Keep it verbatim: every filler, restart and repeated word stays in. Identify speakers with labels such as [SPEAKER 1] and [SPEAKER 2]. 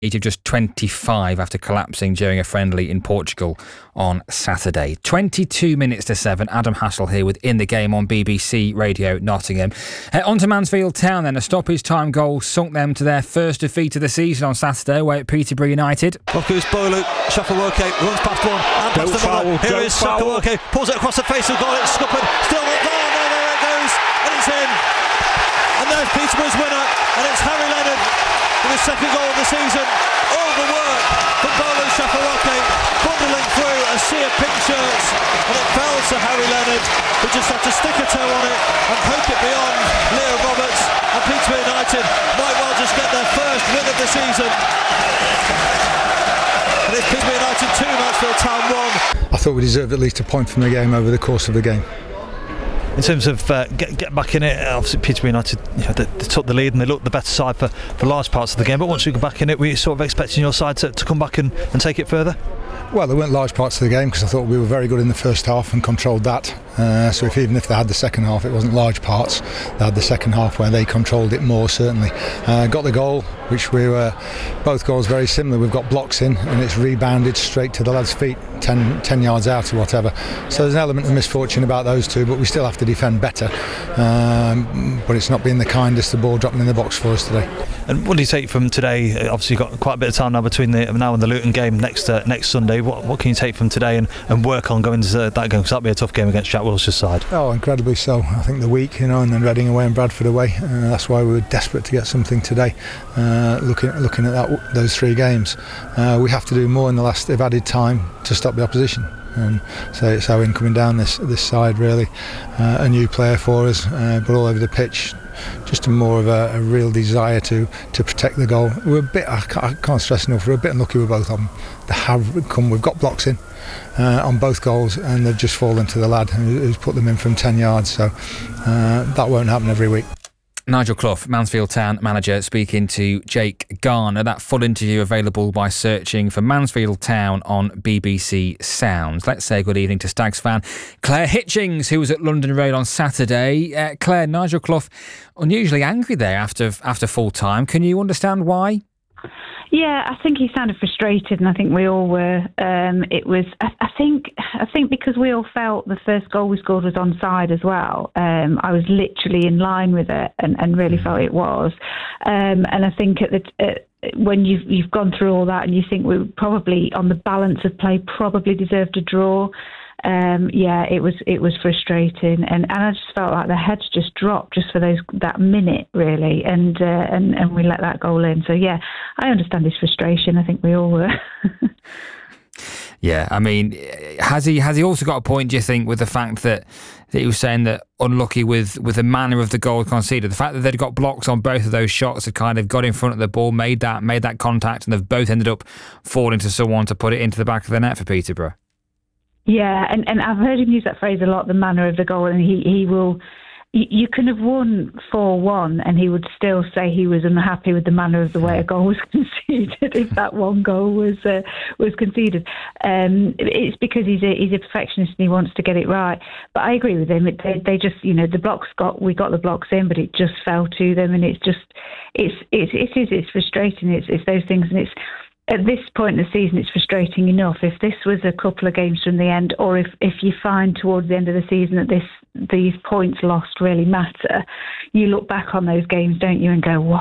[SPEAKER 1] Age of just twenty-five after collapsing during a friendly in Portugal on Saturday. twenty-two minutes to seven. Adam Hassel here with In the Game on B B C Radio Nottingham. Uh, on to Mansfield Town then. A stoppage time goal sunk them to their first defeat of the season on Saturday away at Peterborough United.
[SPEAKER 2] Off goes Bolu, Shafawoke runs past one and past another. Here is Shafawoke, pulls it across the face of goal. It's scuppered, still not there. No, there it goes, and it's in. And there's Peterborough's winner, and it's Harry Leonard with his second goal of the season. All the work from Bolu Shafawoke, bundling through a sea of pink shirts, and it fell to Harry Leonard, who just had to stick a toe on it and poke it beyond Leo Roberts. And Peterborough United might well just get their first win of the season. And it's Peterborough United two, Mansfield Town one.
[SPEAKER 3] I thought we deserved at least a point from the game over the course of the game.
[SPEAKER 2] In terms of uh, get, get back in it, obviously Peterborough United, you know, they, they took the lead and they looked the better side for, for large parts of the game, but once you got back in it, were you sort of expecting your side to, to come back and, and take it further?
[SPEAKER 3] Well, there weren't large parts of the game because I thought we were very good in the first half and controlled that. Uh, so if even if they had the second half, it wasn't large parts. They had the second half where they controlled it more, certainly. Uh, got the goal, which we were, both goals very similar. We've got blocks in and it's rebounded straight to the lad's feet, ten, ten yards out or whatever. So there's an element of misfortune about those two, but we still have to defend better. Um, but it's not been the kindest, the ball dropping in the box for us today.
[SPEAKER 2] And what do you take from today? Obviously you've got quite a bit of time now between the now and the Luton game next uh, next Sunday. What, what can you take from today and, and work on going into that game? Because that'll be a tough game against Jack Wilshere's side.
[SPEAKER 3] Oh, incredibly so. I think the week, you know, and then Reading away and Bradford away. Uh, that's why we were desperate to get something today. Uh, looking looking at that, those three games, uh, we have to do more in the last. They've added time to stop the opposition. And so it's our in coming down this this side really. Uh, a new player for us, uh, but all over the pitch. Just a more of a, a real desire to to protect the goal. We're a bit. I can't, I can't stress enough. We're a bit unlucky with both of them. They have come. We've got blocks in uh, on both goals, and they've just fallen to the lad who's put them in from ten yards. So uh, that won't happen every week.
[SPEAKER 1] Nigel Clough, Mansfield Town manager, speaking to Jake Garner. That full interview available by searching for Mansfield Town on B B C Sounds. Let's say good evening to Stags fan Claire Hitchings, who was at London Road on Saturday. Uh, Claire, Nigel Clough unusually angry there after after full time. Can you understand why?
[SPEAKER 4] Yeah, I think he sounded frustrated, and I think we all were. Um, it was, I, I think, I think because we all felt the first goal we scored was onside as well. Um, I was literally in line with it, and, and really felt it was. Um, and I think at the at, when you've you've gone through all that, and you think we probably on the balance of play probably deserved a draw. Um, yeah, it was it was frustrating, and, and I just felt like the heads just dropped just for those that minute really, and uh, and and we let that goal in. So yeah, I understand his frustration. I think we all were.
[SPEAKER 1] Yeah, I mean, has he has he also got a point? Do you think with the fact that, that he was saying that unlucky with with the manner of the goal conceded, the fact that they'd got blocks on both of those shots had kind of got in front of the ball, made that made that contact, and they've both ended up falling to someone to put it into the back of the net for Peterborough.
[SPEAKER 4] Yeah, and, and I've heard him use that phrase a lot, the manner of the goal, and he, he will, you can have won four one and he would still say he was unhappy with the manner of the way a goal was conceded if that one goal was uh, was conceded. Um, it's because he's a, he's a perfectionist and he wants to get it right. But I agree with him. It, they, they just, you know, the blocks got, we got the blocks in, but it just fell to them, and it's just, it's, it's, it is, it's frustrating. It's, it's those things, and it's, at this point in the season, it's frustrating enough. If this was a couple of games from the end, or if, if you find towards the end of the season that this these points lost really matter, you look back on those games, don't you, and go, wow.